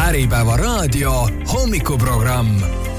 Äripäeva raadio hommikuprogramm.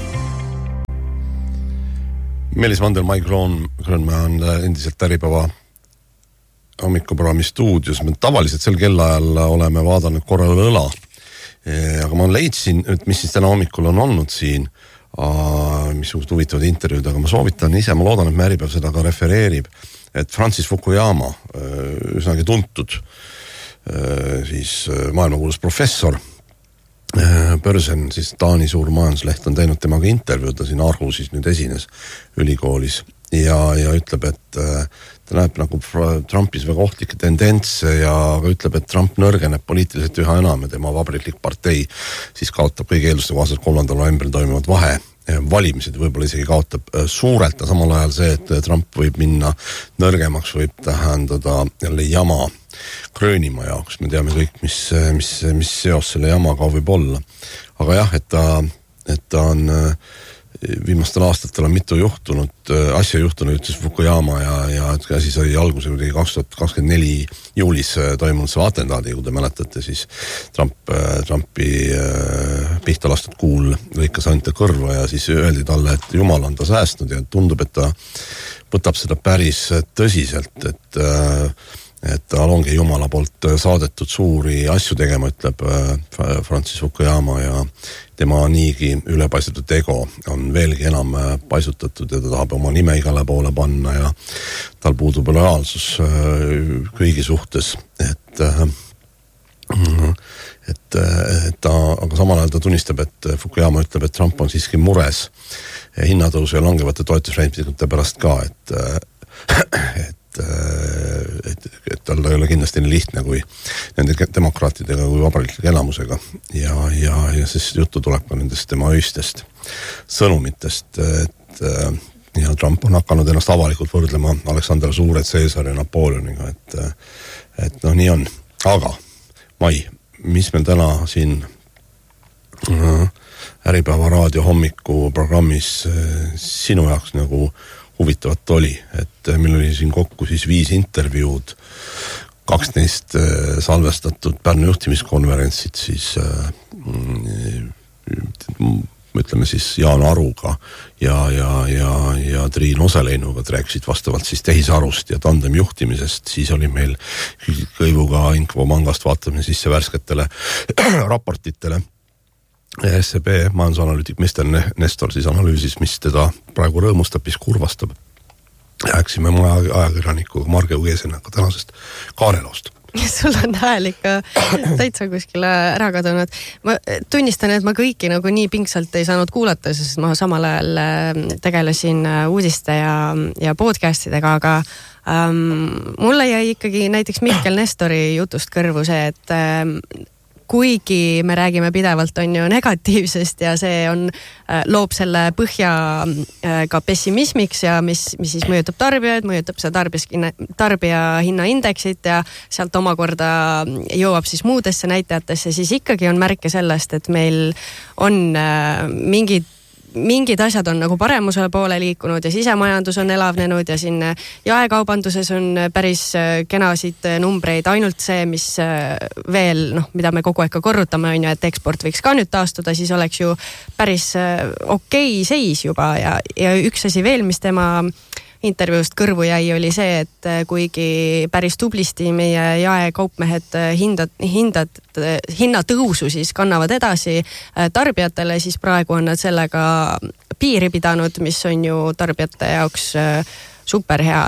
Meelis Vandel, Mike Grönmaa on endiselt Äripäeva hommikuprogrammi stuudios. Me tavaliselt sel kellaajal oleme vaadanud korra õla. Aga ma leidsin, et mis siis täna hommikul on olnud siin, missugused huvitavad intervjuud, aga ma soovitan ise, ma loodan, et me Äripäev seda ka refereerib, et Francis Fukuyama, üsnagi tuntud siis maailmakuulus professor, Börsen, siis Taani suur majandusleht on teinud temaga intervjuud, ta siin Arhu siis nüüd esines ülikoolis ja ütleb, et ta näeb nagu Trumpis väga ohtlikke tendentse ja ütleb, et Trump nõrgeneb poliitiliselt üha enam ja tema vabariiklik partei siis kaotab kõigi eelduste kohaselt 3. novembril toimuvad valimised, võib-olla isegi kaotab suurelt ja samal ajal see, et Trump võib minna nõrgemaks, võib tähendada jälle jama Gröönimaa jaoks, me teame kõik, mis seos selle jamaga võib olla. Aga jah, et ta on viimastel aastatel on mitu asja juhtunud, ütles Fukuyama ja asi sai alguse 2024 juulis toimunud see atendaadi, kui te mäletate, siis Trumpi pihta lastud kuul lõikas ainult kõrva ja siis öeldi talle, et jumal on ta säästnud ja tundub, et ta võtab seda päris tõsiselt, et tal ongi Jumala poolt saadetud suuri asju tegema, ütleb Francis Fukuyama ja tema niigi ülepaisatud ego on veelgi enam paisutatud ja ta tahab oma nime igale poole panna ja tal puudub lojaalsus kõigi suhtes, aga samal ajal ta tunnistab, et Fukuyama ütleb, et Trump on siiski mures hinnatõusu ja langevate toetusreintide pärast ka, et tal ei ole kindlasti nii lihtne kui nende demokraatidega kui vabariiklike elamusega ja siis juttu tuleb ka nendest tema öistest sõnumitest, et ja Trump on hakanud ennast avalikult võrdlema Aleksander Suure, Caesar ja Napoleoniga, et noh, nii on. Aga Mai, mis meil täna siin Äripäeva raadio hommikuprogrammis sinu jaoks nagu huvitavat oli, et meil oli siin kokku siis 5 intervjuud, 2 neist salvestatud Pärnu juhtimiskonverentsid siis ütleme siis Jaan Aruga ja Triin Oseleinuga, et rääkisid vastavalt siis tehisarust ja tandem juhtimisest, siis oli meil Kõivuga Infomangast vaatame sisse värsketele raportitele. SEB majandusanalüütik Mr. Nestor siis analüüsis, mis teda praegu rõõmustab, mis kurvastab. Rääksime ajakirjanikuga Marge Ugesenaga tänasest Kaareloost. Sul on hääl ikka täitsa kuskile ära kadunud. Ma tunnistan, et ma kõiki nagu nii pingsalt ei saanud kuulata, sest ma samal ajal tegelesin uudiste ja podcastidega, aga mulle jäi ikkagi näiteks Mihkel Nestori jutust kõrvu see, et kuigi me räägime pidevalt on ju negatiivsest ja see loob selle põhja ka pessimismiks ja mis siis mõjutab tarbijaid, mõjutab seda tarbija hinnaindeksit ja sealt omakorda jõuab siis muudesse näitajatesse, siis ikkagi on märke sellest, et meil on mingid asjad on nagu paremuse poole liikunud ja sisemajandus on elavnenud ja siin jaekaubanduses on päris kenasid numbreid, ainult see, mis veel, mida me kogu aeg ka korrutame, on ju, et eksport võiks ka nüüd taastuda, siis oleks ju päris okei seis juba ja üks asi veel, mis tema intervjuust kõrvu jäi, oli see, et kuigi päris tublisti meie jaekaupmehed hinnatõusu siis kannavad edasi tarbijatele, siis praegu on nad sellega piiri pidanud, mis on ju tarbijate jaoks super hea,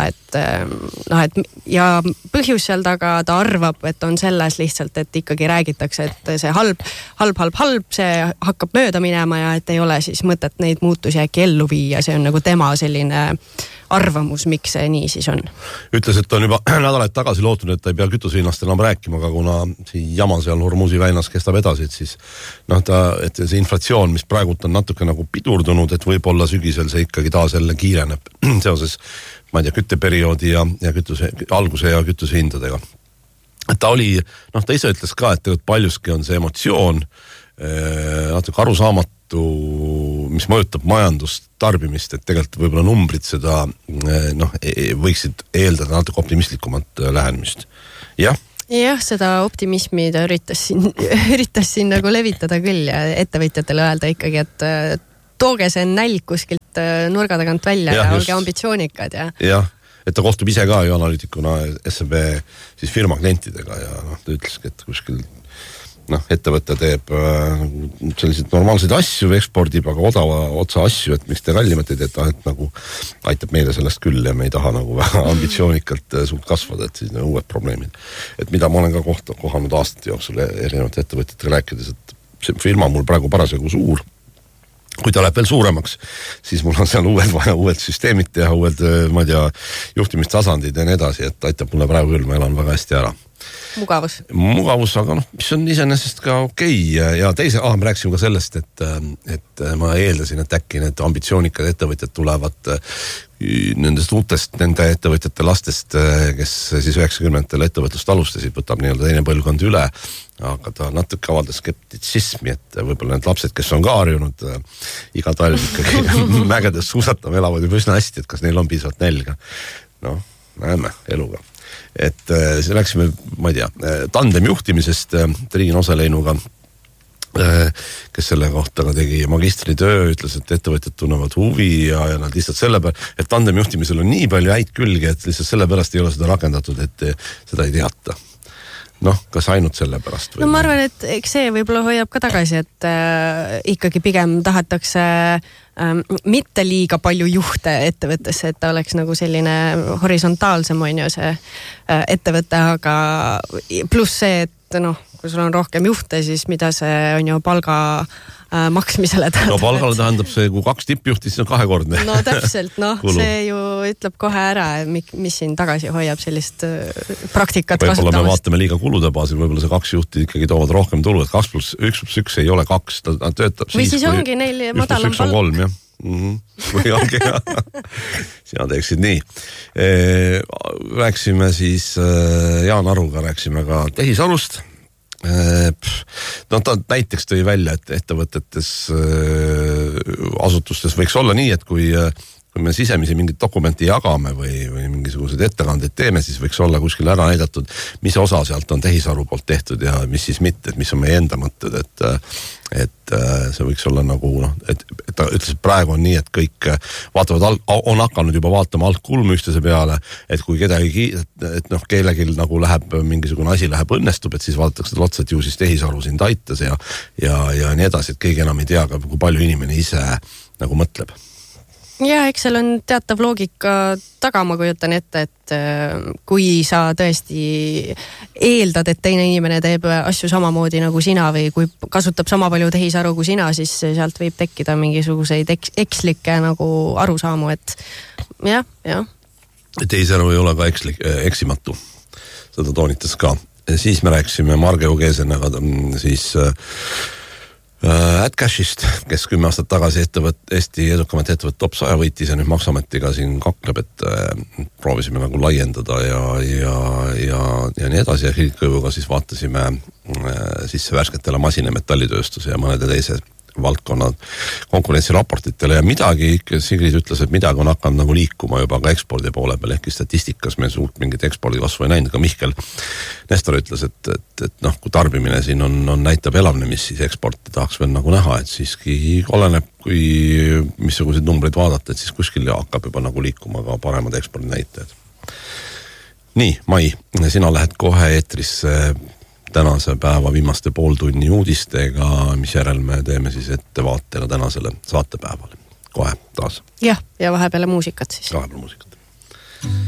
et ja põhjus seal taga ta arvab, et on selles lihtsalt, et ikkagi räägitakse, et see halb, see hakkab mööda minema ja et ei ole siis mõtet neid muutusi äkki ellu viia, see on nagu tema selline arvamus, miks see nii siis on. Ütles, et on juba nädalaid tagasi lootunud, et ta ei pea kütusehinnast enam rääkima, aga kuna jama seal Hormuzi väinas kestab edasi, et siis et see inflatsioon, mis praegult on natuke nagu pidurdunud, et võib-olla sügisel see ikkagi taas jälle kiireneb seoses, ma ei tea, kütteperioodi ja alguse ja kütusehindadega. Ta oli, ta ise ütles ka, et paljuski on see emotsioon natuke arusaamatu, mis mõjutab majandust, tarbimist, et tegelikult võib-olla numbrid seda võiksid eeldada natuke optimistlikumat lähenemist. Jah, Jah, seda optimismi ta üritas siin nagu levitada küll ja ettevõtjatele öelda ikkagi, et tooge see nälg kuskilt nurga tagant välja ja olge ambitsioonikad. Jah, et ta kohtub ise ka ju analüütikuna SEB siis firma klientidega ja ta ütleski, et kuskil ettevõte teeb selliseid normaalseid asju, ekspordib aga odava otsa asju, et miks te kallimat ei teeta, et nagu aitab meile sellest küll ja me ei taha nagu väga ambitsioonikalt suurt kasvada, et siis uued probleemid. Et mida ma olen ka kohanud aastate jooksul erinevate ettevõtjatega rääkides, et see firma mul praegu parasjagu suur, kui ta läheb veel suuremaks, siis mul on seal uued süsteemid teha, uued, ma ei tea, juhtimistasandid ja nii edasi, et aitab mulle praegu küll, ma elan väga hästi ära. Mugavus, aga mis on iseenesest ka okei. Ja me rääkisime ka sellest, et ma eeldasin, et äkki need ambitsioonikad ettevõtjad tulevad nendest uutest nende ettevõtjate lastest, kes siis 90-ndatel ettevõtlust alustasid, võtab nii-öelda teine põlvkond üle, aga ta natuke avaldas skeptitsismi, et võib-olla need lapsed, kes on ka harjunud iga talv ikkagi mägedes suusatama, elavad juba üsna hästi, et kas neil on piisavalt nälga. Näeme eluga. Et see rääksime, ma ei tea, tandem juhtimisest Triin Oseleinuga, kes selle kohta ka tegi magistritöö, ütles, et ettevõtjad tunnevad huvi ja nad lihtsalt selle peal, et tandem juhtimisel on nii palju häid külgi, et lihtsalt selle pärast ei ole seda rakendatud, et seda ei teata. Kas ainult selle pärast? Ma arvan, et eks see võib-olla hoiab ka tagasi, et ikkagi pigem tahetakse mitte liiga palju juhte ettevõttesse, et ta oleks nagu selline horisontaalsem on ju see ettevõte, aga pluss see, et kui sul on rohkem juhte, siis mida see on ju palga maksmisele tähendab. Palgale tähendab see, kui 2 tippjuhti, siis on 2-kordne. Täpselt, see ju ütleb kohe ära, mis siin tagasi hoiab sellist praktikat kasutamast. Võib-olla me vaatame liiga kulude baasil, võib-olla see 2 juhti ikkagi toovad rohkem tulu, et 2 + 1 ei ole 2, ta töötab või siis ongi neil madalam palk. 1 + 1 on 3, jah. Või ongi, jah. Sina teeksid nii. Rääksime siis Jaan Aruga, rääksime ka tehisarust. Ta näiteks tõi välja, et ettevõtetes asutustes võiks olla nii, et kui me sisemisi mingit dokumenti jagame või mingisuguseid ettekandeid teeme, siis võiks olla kuskil ära näidatud, mis osa sealt on tehisaru poolt tehtud ja mis siis mitte, et mis on meie enda mõtted, et see võiks olla nagu, et ta ütles, et praegu on nii, et kõik vaatavad, on hakanud juba vaatama algkulmüstese peale, et kui kedagi, et kellelgi nagu läheb, mingisugune asi läheb õnnestub, et siis vaadatakse tal otsa, et ju siis tehisaru sind aitas ja nii edasi, et keegi enam ei tea, kui palju inimene ise nagu mõtleb. Ja eks seal on teatav loogika taga, ma kujutan ette, et kui sa tõesti eeldad, et teine inimene teeb asju samamoodi nagu sina või kui kasutab sama palju tehisaru kui sina, siis sealt võib tekkida mingisuguseid ekslikke nagu arusaamu, et jah. Tehisaru ei ole ka eksimatu, seda toonitas ka. Siis me rääkisime Marge Ugesenaga siis AdCashist, kes 10 aastat tagasi Eesti edukamat ettevõtte top 100 võitis ja nüüd Maksametiga siin kakleb, et proovisime nagu laiendada ja nii edasi ja Hilkõivuga siis vaatasime sisse värsketele masin- ja metallitööstuse ja mõnede teise valdkonnad konkurentsiraportitele ja midagi, Sigrid ütles, et midagi on hakanud nagu liikuma juba ka ekspordi poole peal, ehkki statistikas me suurt mingit ekspordi kasvu ei näinud, aga Mihkel Nestor ütles, et kui tarbimine siin on näitab elavnemist, siis eksporti tahaks veel nagu näha, et siiski oleneb, kui missuguseid numbreid vaadata, et siis kuskil hakkab juba nagu liikuma ka paremad ekspordi näitajad. Nii, Mai, sina lähed kohe eetrisse tänase päeva viimaste pooltunni uudistega, mis järel me teeme siis ettevaatena tänasele saatepäevale. Kohe taas. Jah, ja vahepeale muusikat siis. Vahepeale muusikat.